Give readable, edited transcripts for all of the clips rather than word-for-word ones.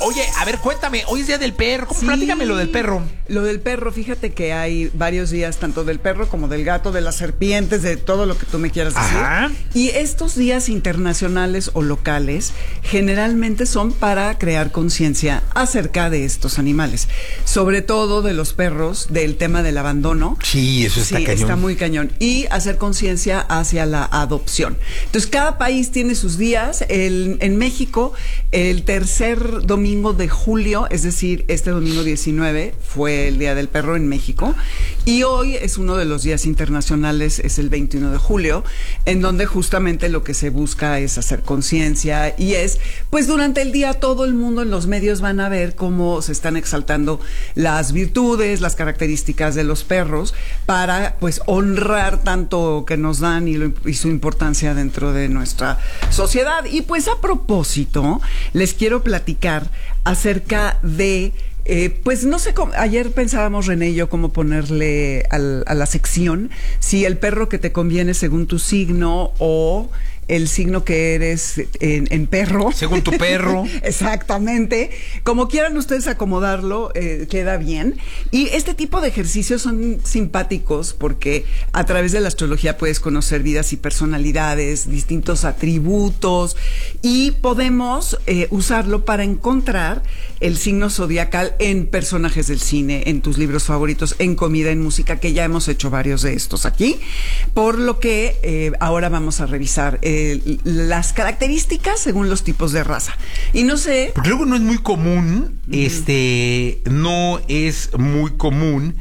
Oye, a ver, cuéntame, hoy es Día del Perro, Sí, platícame lo del perro. Lo del perro, fíjate que hay varios días, tanto del perro como del gato, de las serpientes, de todo lo que tú me quieras decir. Ajá. Y estos días internacionales o locales generalmente son para crear conciencia acerca de estos animales, sobre todo de los perros, del tema del abandono. Sí, eso está cañón. Está muy cañón. Y hacer conciencia hacia la adopción. Entonces, cada país tiene sus días. En México, el tercer domingo de julio, es decir, este domingo 19 fue el Día del Perro en México, y hoy es uno de los días internacionales, es el 21 de julio, en donde justamente lo que se busca es hacer conciencia, y es, pues durante el día todo el mundo en los medios van a ver cómo se están exaltando las virtudes, las características de los perros, para pues honrar tanto que nos dan y su importancia dentro de nuestra sociedad. Y pues a propósito, les quiero platicar acerca de, pues no sé cómo, ayer pensábamos René y yo cómo ponerle a la sección, si el perro que te conviene según tu signo o el signo que eres en perro. Según tu perro. Exactamente. Como quieran ustedes acomodarlo, queda bien. Y este tipo de ejercicios son simpáticos porque a través de la astrología puedes conocer vidas y personalidades, distintos atributos, y podemos usarlo para encontrar el signo zodiacal en personajes del cine, en tus libros favoritos, en comida, en música, que ya hemos hecho varios de estos aquí. Por lo que ahora vamos a revisar las características según los tipos de raza. Y no sé... Porque luego no es muy común, no es muy común,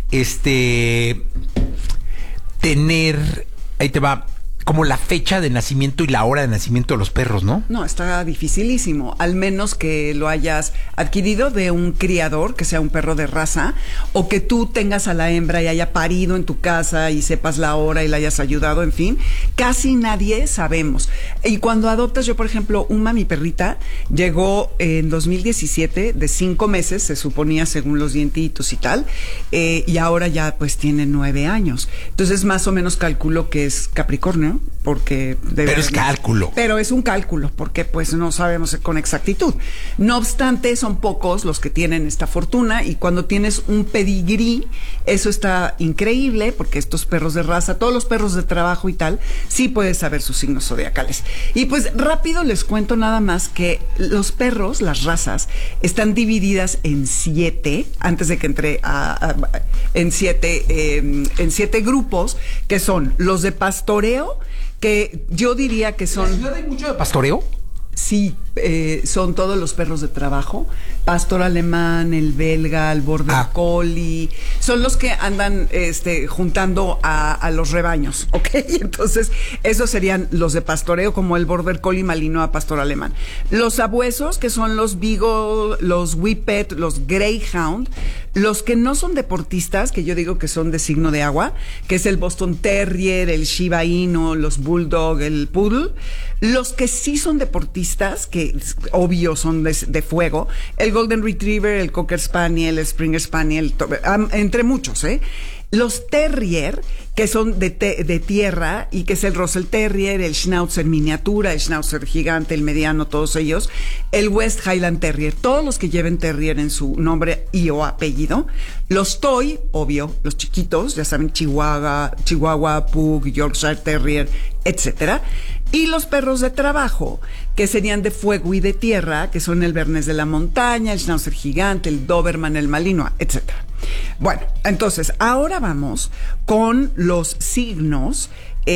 tener, ahí te va, como la fecha de nacimiento y la hora de nacimiento de los perros, ¿no? No, está dificilísimo, al menos que lo hayas adquirido de un criador, que sea un perro de raza, o que tú tengas a la hembra y haya parido en tu casa y sepas la hora y la hayas ayudado, en fin, casi nadie sabemos. Y cuando adoptas, yo por ejemplo, mi perrita, llegó en 2017 de 5 meses, se suponía según los dientitos y tal, y ahora ya pues tiene 9 años. Entonces más o menos calculo que es Capricornio, porque pero es cálculo. Pero es un cálculo, porque pues no sabemos con exactitud. No obstante, son pocos los que tienen esta fortuna, y cuando tienes un pedigrí, eso está increíble, porque estos perros de raza, todos los perros de trabajo y tal, sí puedes saber sus signos zodiacales. Y pues rápido les cuento nada más que los perros, las razas, están divididas en 7, antes de que entré en 7 grupos, que son los de pastoreo, que yo diría que son... ¿En la ciudad hay mucho de pastoreo? Sí, son todos los perros de trabajo, pastor alemán, el belga, el border collie, son los que andan juntando a los rebaños, ¿ok? Entonces, esos serían los de pastoreo, como el border collie malinois, pastor alemán. Los sabuesos, que son los beagle, los whippet, los greyhound, los que no son deportistas, que yo digo que son de signo de agua, que es el Boston Terrier, el Shiba Inu, los bulldog, el poodle. Los que sí son deportistas, que obvio son de fuego, el Golden Retriever, el Cocker Spaniel, el Springer Spaniel, entre muchos, Los Terrier, que son de tierra, y que es el Russell Terrier, el Schnauzer miniatura, el Schnauzer gigante, el mediano, todos ellos, el West Highland Terrier, todos los que lleven Terrier en su nombre y o apellido. Los Toy, obvio, los chiquitos, ya saben, Chihuahua, Pug, Yorkshire Terrier, etcétera. Y los perros de trabajo, que serían de fuego y de tierra, que son el Bernés de la montaña, el Schnauzer gigante, el Doberman, el Malinois, etcétera. Bueno, entonces, ahora vamos con los signos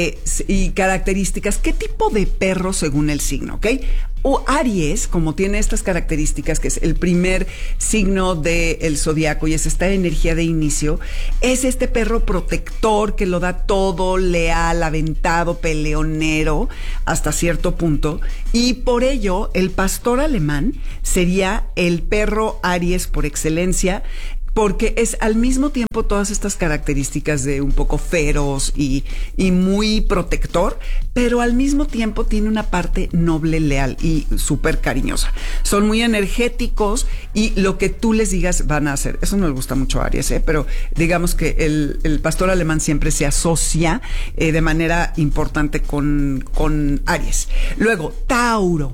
y características. ¿Qué tipo de perro según el signo, ok? O Aries, como tiene estas características, que es el primer signo del zodiaco y es esta energía de inicio, es este perro protector que lo da todo, leal, aventado, peleonero, hasta cierto punto. Y por ello, el pastor alemán sería el perro Aries por excelencia, porque es al mismo tiempo todas estas características de un poco feroz y muy protector, pero al mismo tiempo tiene una parte noble, leal y súper cariñosa. Son muy energéticos y lo que tú les digas van a hacer. Eso no le gusta mucho a Aries, pero digamos que el pastor alemán siempre se asocia de manera importante con Aries. Luego, Tauro.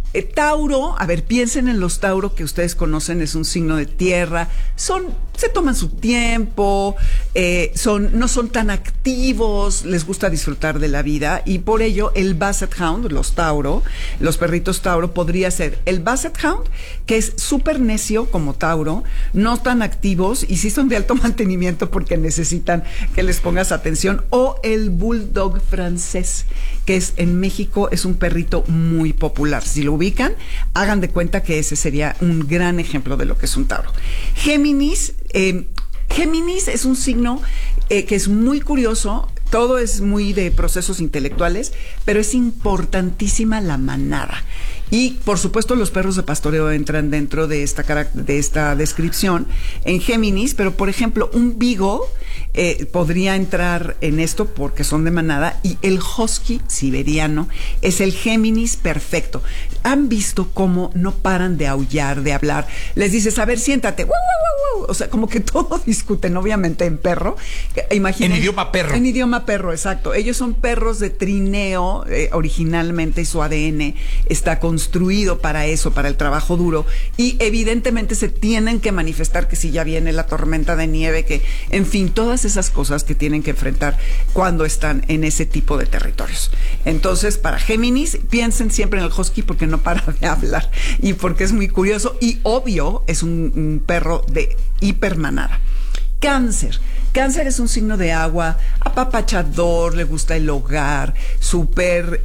Tauro, a ver, piensen en los Tauro que ustedes conocen, es un signo de tierra, se toman su tiempo, no son tan activos, les gusta disfrutar de la vida y por ello el Basset Hound, los Tauro, los perritos Tauro, podría ser el Basset Hound, que es súper necio como Tauro, no tan activos y sí son de alto mantenimiento porque necesitan que les pongas atención, o el Bulldog francés, que en México es un perrito muy popular. Si lo ubican, hagan de cuenta que ese sería un gran ejemplo de lo que es un Tauro. Géminis es un signo que es muy curioso, todo es muy de procesos intelectuales, pero es importantísima la manada. Y, por supuesto, los perros de pastoreo entran dentro de esta descripción en Géminis, pero, por ejemplo, un Beagle podría entrar en esto porque son de manada, y el Husky siberiano es el Géminis perfecto. ¿Han visto cómo no paran de aullar, de hablar? Les dices, a ver, siéntate, ¡wow, wow, wow! O sea, como que todo discuten, obviamente, en perro. En idioma perro. En idioma perro, exacto. Ellos son perros de trineo, originalmente su ADN está construido para eso, para el trabajo duro, y evidentemente se tienen que manifestar que si ya viene la tormenta de nieve, que, en fin, todas esas cosas que tienen que enfrentar cuando están en ese tipo de territorios. Entonces, para Géminis, piensen siempre en el Husky porque no para de hablar y porque es muy curioso y obvio es un perro de hipermanada. Cáncer es un signo de agua, apapachador, le gusta el hogar, súper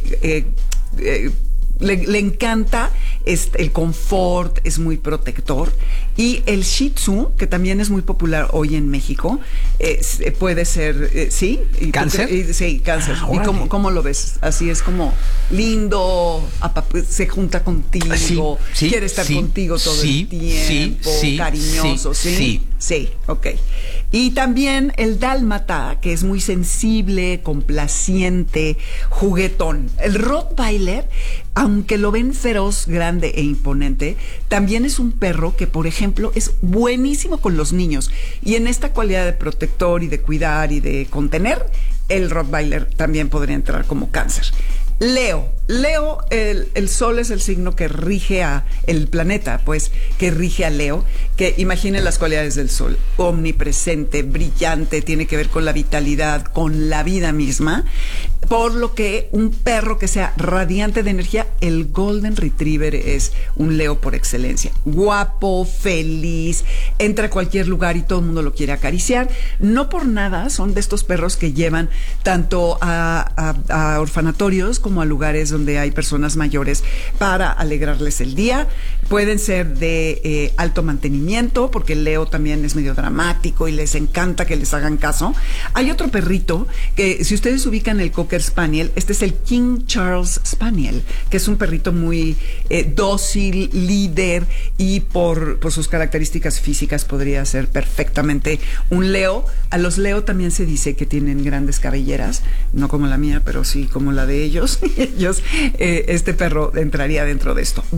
le encanta el confort, es muy protector. Y el Shih Tzu, que también es muy popular hoy en México, puede ser, ¿sí? ¿Cáncer? Sí, cáncer. ¿Y cómo lo ves? Así es como lindo, se junta contigo, quiere estar contigo todo el tiempo, cariñoso, ¿sí? Sí, ok. Y también el dálmata, que es muy sensible, complaciente, juguetón. El Rottweiler, aunque lo ven feroz, grande e imponente, también es un perro que, por ejemplo, es buenísimo con los niños. Y en esta cualidad de protector y de cuidar y de contener, el Rottweiler también podría entrar como Cáncer. Leo, el Sol es el signo que rige el planeta, pues, que rige a Leo, que imaginen las cualidades del Sol: omnipresente, brillante, tiene que ver con la vitalidad, con la vida misma, por lo que un perro que sea radiante de energía, el Golden Retriever es un Leo por excelencia. Guapo, feliz, entra a cualquier lugar y todo el mundo lo quiere acariciar. No por nada son de estos perros que llevan tanto a orfanatorios como a lugares donde hay personas mayores para alegrarles el día. Pueden ser de alto mantenimiento, porque el Leo también es medio dramático y les encanta que les hagan caso. Hay otro perrito que, si ustedes ubican el Cocker Spaniel, este es el King Charles Spaniel, que es un perrito muy dócil, líder, y por sus características físicas podría ser perfectamente un Leo. A los Leo también se dice que tienen grandes cabelleras, no como la mía, pero sí como la de ellos. Este perro entraría dentro de esto.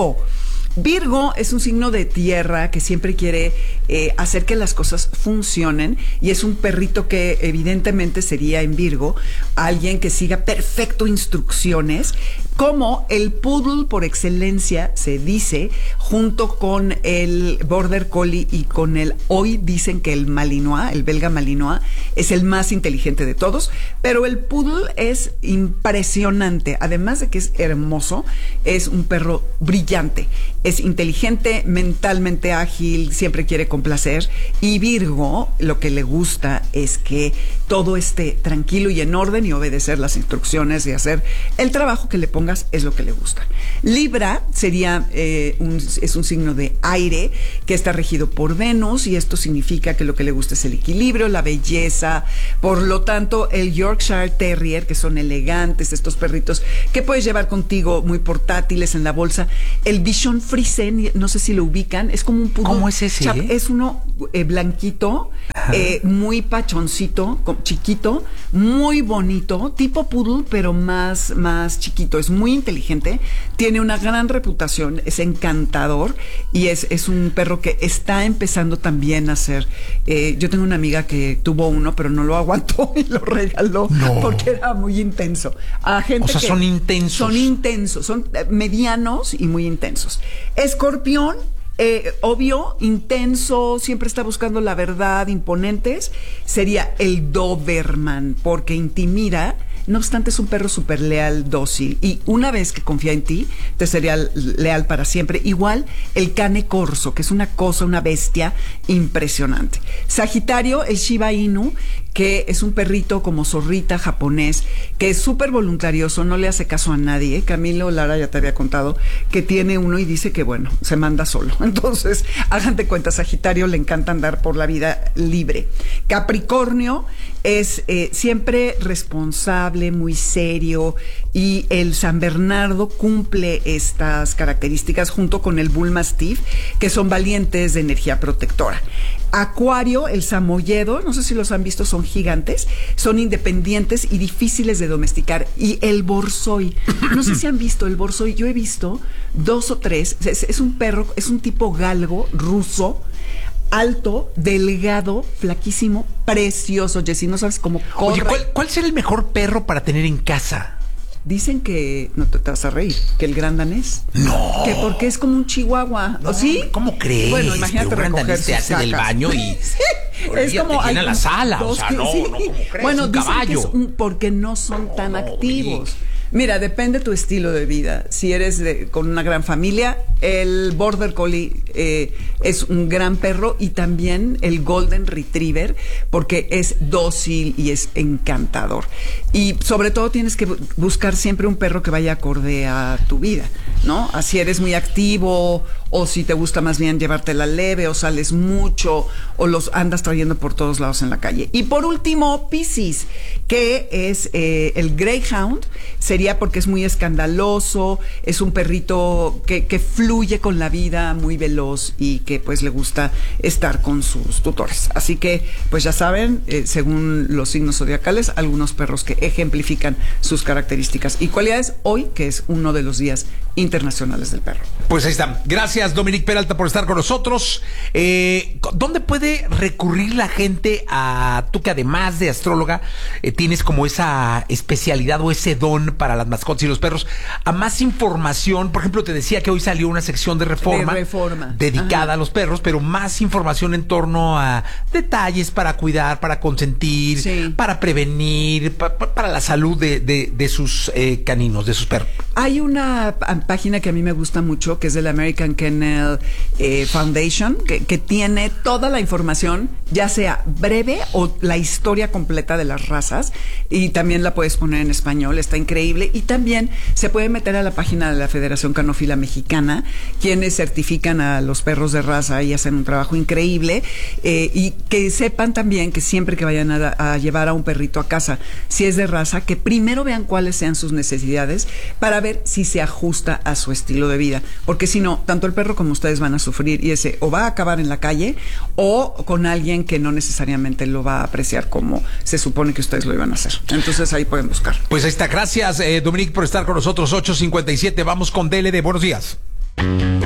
Virgo es un signo de tierra que siempre quiere hacer que las cosas funcionen, y es un perrito que evidentemente sería en Virgo alguien que siga perfecto instrucciones, como el poodle por excelencia se dice, junto con el border collie y con hoy dicen que el malinois, el belga malinois, es el más inteligente de todos, pero el poodle es impresionante, además de que es hermoso, es un perro brillante. Es inteligente, mentalmente ágil, siempre quiere complacer, y Virgo lo que le gusta es que todo esté tranquilo y en orden y obedecer las instrucciones y hacer el trabajo que le pongas es lo que le gusta. Libra sería es un signo de aire que está regido por Venus, y esto significa que lo que le gusta es el equilibrio, la belleza. Por lo tanto, el Yorkshire Terrier, que son elegantes, estos perritos que puedes llevar contigo, muy portátiles en la bolsa. El Bichon Frise, no sé si lo ubican, es como un poodle. ¿Cómo es ese? Es uno blanquito, muy pachoncito, chiquito, muy bonito, tipo poodle, pero más chiquito, es muy inteligente, tiene una gran reputación, es encantador y es un perro que está empezando también a ser. Yo tengo una amiga que tuvo uno, pero no lo aguantó y lo regaló porque era muy intenso. A gente o sea, son intensos. Son intensos, son medianos y muy intensos. Escorpión. Obvio, intenso, siempre está buscando la verdad, imponentes, sería el Doberman, porque intimida. No obstante, es un perro súper leal, dócil, y una vez que confía en ti, te sería leal para siempre. Igual el Cane Corso, que es una cosa, una bestia impresionante. Sagitario, el Shiba Inu, que es un perrito como zorrita japonés, que es súper voluntarioso, no le hace caso a nadie. Camilo Lara ya te había contado que tiene uno y dice que, bueno, se manda solo. Entonces, hagan de cuenta, Sagitario le encanta andar por la vida libre. Capricornio es siempre responsable, muy serio, y el San Bernardo cumple estas características junto con el Bull Mastiff, que son valientes de energía protectora. Acuario, el samoyedo, no sé si los han visto, son gigantes, son independientes y difíciles de domesticar. Y el borzoi, no sé si han visto el borzoi, yo he visto 2 o 3, es un perro, es un tipo galgo ruso, alto, delgado, flaquísimo, precioso. Jessy, no sabes cómo corre. Oye, ¿cuál será el mejor perro para tener en casa? Dicen que, no te vas a reír, que el gran danés. No. Que porque es como un chihuahua. No, ¿sí? ¿Cómo crees? Bueno, imagínate que un gran recoger danés te hace sus del cacas. baño y Sí. Es como llena la sala. O sea, sí. no, ¿cómo crees? Bueno, un dicen caballo. que es porque no son tan activos. Mira, depende de tu estilo de vida. Si eres con una gran familia, el Border Collie es un gran perro, y también el Golden Retriever, porque es dócil y es encantador. Y sobre todo tienes que buscar siempre un perro que vaya acorde a tu vida, ¿no? Así eres muy activo, o si te gusta más bien llevártela leve, o sales mucho, o los andas trayendo por todos lados en la calle. Y por último, Piscis, que es el Greyhound. Sería porque es muy escandaloso, es un perrito que fluye con la vida, muy veloz, y que pues le gusta estar con sus tutores. Así que pues ya saben, según los signos zodiacales, algunos perros que ejemplifican sus características y cualidades hoy, que es uno de los días internacionales del perro. Pues ahí está. Gracias, Dominique Peralta, por estar con nosotros. ¿Dónde puede recurrir la gente a tú, que además de astróloga tienes como esa especialidad o ese don para las mascotas y los perros, a más información? Por ejemplo, te decía que hoy salió una sección de Reforma dedicada a los perros, pero más información en torno a detalles para cuidar, para consentir, para prevenir, para la salud de sus caninos, de sus perros. Hay una página que a mí me gusta mucho, que es de la American Kennel Foundation, que tiene toda la información, ya sea breve o la historia completa de las razas, y también la puedes poner en español, está increíble. Y también se puede meter a la página de la Federación Canófila Mexicana, quienes certifican a los perros de raza y hacen un trabajo increíble, y que sepan también que siempre que vayan a llevar a un perrito a casa, si es de raza, que primero vean cuáles sean sus necesidades para ver si se ajusta a su estilo de vida, porque si no, tanto el perro como ustedes van a sufrir, y ese o va a acabar en la calle o con alguien que no necesariamente lo va a apreciar como se supone que ustedes lo iban a hacer. Entonces ahí pueden buscar. Pues ahí está. Gracias, Dominique, por estar con nosotros. 8:57. Vamos con DLD. Buenos días.